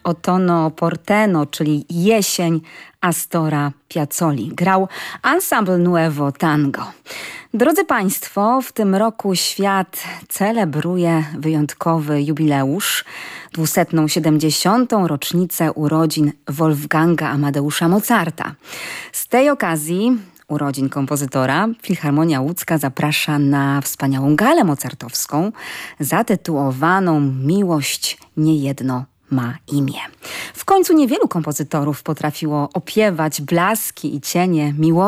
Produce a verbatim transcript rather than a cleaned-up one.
Otono Porteno, czyli Jesień Astora Piazzoli. Grał Ensemble Nuevo Tango. Drodzy Państwo, w tym roku świat celebruje wyjątkowy jubileusz, dwusetną siedemdziesiątą rocznicę urodzin Wolfganga Amadeusza Mozarta. Z tej okazji urodzin kompozytora Filharmonia Łódzka zaprasza na wspaniałą galę mozartowską zatytułowaną Miłość niejedno ma imię. W końcu niewielu kompozytorów potrafiło opiewać blaski i cienie miłości